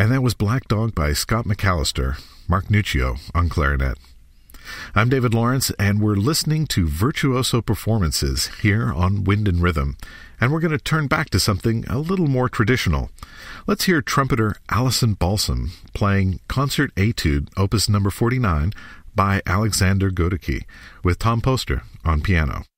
And that was Black Dog by Scott McAllister, Mark Nuccio on clarinet. I'm David Lawrence, and we're listening to virtuoso performances here on Wind and Rhythm, and we're going to turn back to something a little more traditional. Let's hear trumpeter Alison Balsam playing Concert Etude, Opus number 49, by Alexander Godecki, with Tom Poster on piano.